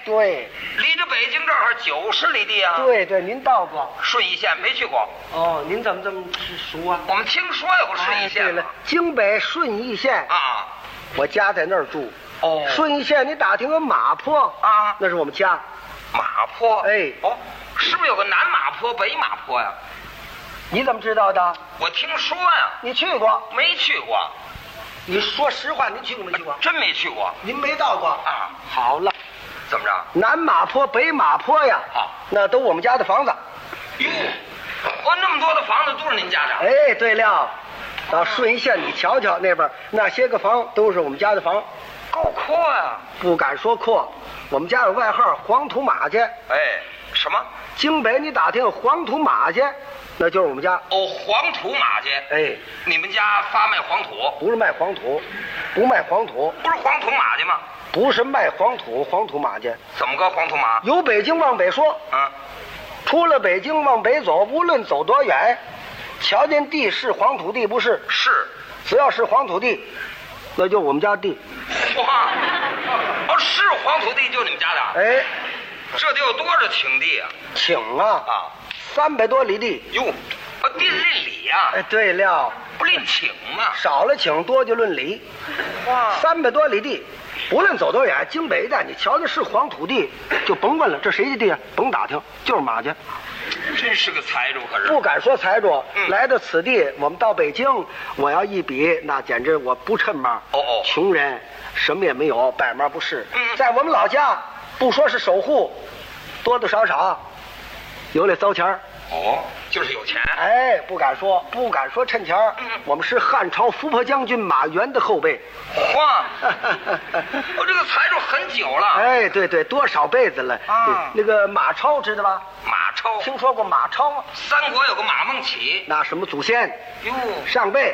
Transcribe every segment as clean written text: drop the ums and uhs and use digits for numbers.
对， 离着北京正好90里地啊。 对对，您到过顺义县没去过？ 哦，您怎么这么熟啊？ 我们听说有个顺义县。 对了，京北顺义县啊， 我家在那儿住。 哦， 顺义县你打听个马坡啊， 那是我们家。 马坡？ 哎， 哦，是不是有个南马坡、北马坡呀？ 你怎么知道的？ 我听说呀。 你去过？ 没去过。 你说实话，您去过没去过？ 真没去过。 您没到过啊？ 好了， 怎么着？ 南马坡、北马坡呀，那都我们家的房子。 哟，那么多的房子都是您家的？ 哎，对了，到顺义县你瞧瞧，那边那些个房都是我们家的房， 够阔呀。 不敢说阔，我们家有外号黄土马家。 哎，什么？ 京北你打听黄土马家，那就是我们家。 哦，黄土马家。 哎， 你们家发卖黄土？ 不是卖黄土，不卖黄土。 不是黄土马家吗？ 不是卖黄土，黄土马家。 怎么个黄土马？ 由北京往北说，出了北京往北走，无论走多远，瞧见地是黄土地不是？ 是， 只要是黄土地，那就我们家地。 哇，是黄土地就你们家的？ 哎， 这得有多少顷地啊？ 顷啊，300多里地。 哟，地是论里呀。 哎，对了， 不论顷吗？ 少了顷，多就论里。 哇 ，300多里地，无论走多远，京北的你瞧见是黄土地，就甭问了，这谁的地啊？甭打听，就是马家。 真是个财主，可是不敢说财主。来到此地，我们到北京，我要一比，那简直我不称嘛。穷人什么也没有，百嘛不是。在我们老家，不说是守户，多多少少有点糟钱儿。 就是有钱。 哎，不敢说趁钱儿。我们是汉朝伏破将军马援的后辈。 哇，我这个财主很久了。 哎，对对，多少辈子了啊？ 那个马超知道吧？ 马超， 听说过马超吗？ 三国有个马孟起， 那什么祖先？ 哟， 上辈。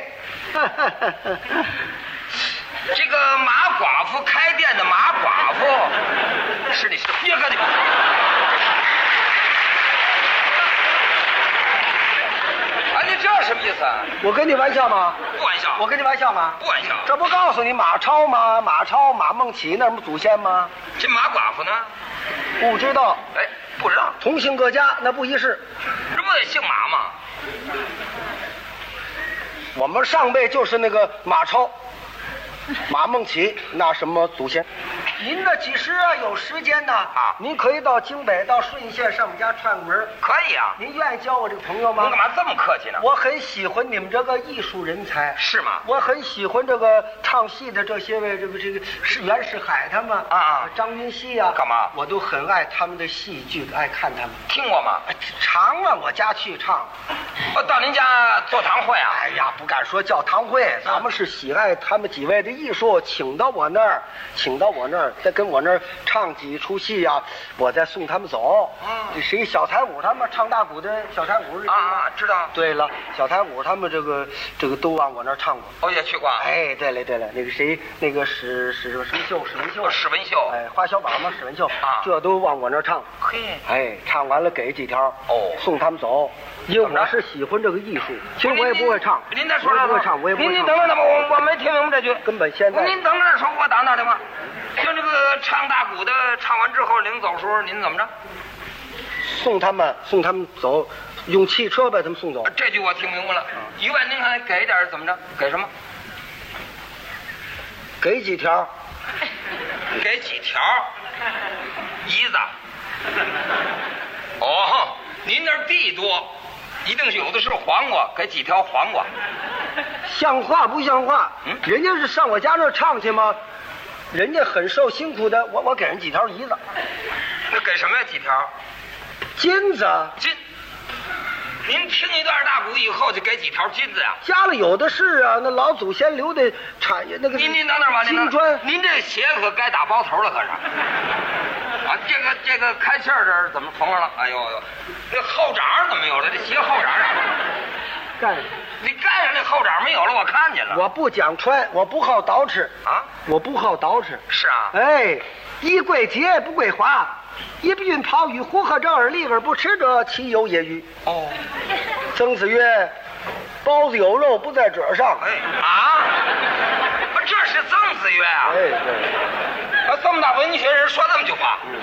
这个马寡妇开店的马寡妇，是你是别跟你。你这什么意思啊？ 我跟你玩笑吗？ 不玩笑。 我跟你玩笑吗？ 不玩笑。 这不告诉你马超吗？马超、马孟起那什么祖先吗？ 这马寡妇呢？ 不知道。 哎，不知道。 同姓各家那不一世。 这不也姓马吗？ 我们上辈就是那个马超、马孟起那什么祖先。您呢几时啊有时间呢？您可以到京北到顺义县上我们家串个门。 可以啊。 您愿意交我这个朋友吗？ 您干嘛这么客气呢？ 我很喜欢你们这个艺术人才。 是吗？ 我很喜欢这个唱戏的这些位，这个是袁世凯他们张云熙啊。 干嘛？ 我都很爱他们的戏剧，爱看他们。 听过吗？ 常往我家去唱。 到您家做堂会啊？ 哎呀，不敢说教堂会，咱们是喜爱他们几位的艺术，请到我那儿，再跟我那儿唱几出戏呀，我再送他们走。这谁小台舞他们唱大鼓的小台舞知道。 对了，小台舞他们这个都往我那儿唱过。 也去过。 哎，对了，那个谁，那个史文秀，哎，花小宝嘛，史文秀这都往我那儿唱。 嘿， 哎，唱完了给几条，送他们走。因为我是喜欢这个艺术，其实我也不会唱。 您再说我也不会唱，我也不会唱。 您等等，我没听明白这句。 根本现在。 您等着说，我打电话。就这个唱大鼓的，唱完之后领走时候，您怎么着？ 送他们走，用汽车把他们送走。 这句我听明白了。以外您还给点怎么着？给什么？ 给几条？ 给几条？一子。您那儿地多，一定是有的是黄瓜，给几条黄瓜。 像话不像话？人家是上我家那儿唱去吗？人家很受辛苦的，我给人几条梨子。 那给什么呀？几条？ 金子。 金。您听一段大鼓以后就给几条金子呀？ 家里有的是啊，那老祖先留的产业那个。 您等等吧， 金砖。 您这鞋可该打包头了，可是。这个开线这怎么缝上了？哎呦，这后掌怎么没有了？这鞋后掌盖。 你盖上那后掌没有了，我看见了。 我不讲穿，我不好捯饬啊， 我不好捯饬。 是啊。 哎，衣贵洁不贵华，一并抛与胡鹤正而立而不吃者，其有也与。曾子曰：“包子有肉不在褶上。” 这是曾子曰啊。 哎，对。 这么大文学人说这么句话。